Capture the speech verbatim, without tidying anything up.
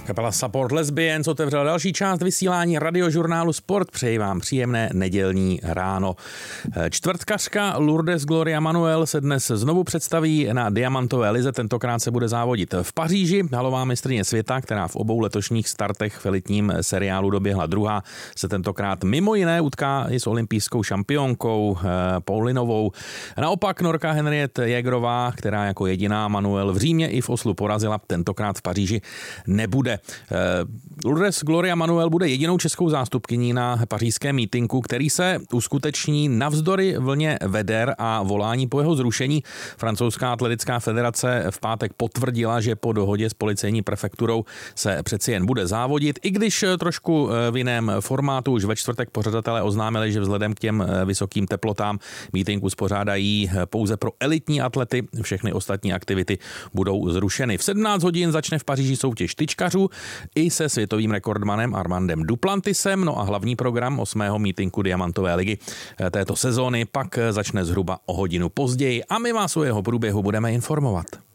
Kapela Support Lesbians otevřela další část vysílání radiožurnálu Sport. Přeji vám příjemné nedělní ráno. Čtvrtkařka Lourdes Gloria Manuel se dnes znovu představí na diamantové lize. Tentokrát se bude závodit v Paříži. Halová mistryně světa, která v obou letošních startech v elitním seriálu doběhla druhá, se tentokrát mimo jiné utká i s olympijskou šampionkou Paulinovou. Naopak Norka Henriette Jägerová, která jako jediná Manuel v Římě i v Oslu porazila, tentokrát v Paříži nebude. Lourdes Gloria Manuel bude jedinou českou zástupkyní na pařížském mítinku, který se uskuteční navzdory vlně veder a volání po jeho zrušení. Francouzská atletická federace v pátek potvrdila, že po dohodě s policejní prefekturou se přeci jen bude závodit, i když trošku v jiném formátu. Už ve čtvrtek pořadatelé oznámili, že vzhledem k těm vysokým teplotám mítink uspořádají pouze pro elitní atlety. Všechny ostatní aktivity budou zrušeny. V sedmnáct hodin začne v Paříži soutěž tyčkařů i se světovým rekordmanem Armandem Duplantisem. No a hlavní program osmého mítinku Diamantové ligy této sezóny pak začne zhruba o hodinu později a my vás o jeho průběhu budeme informovat.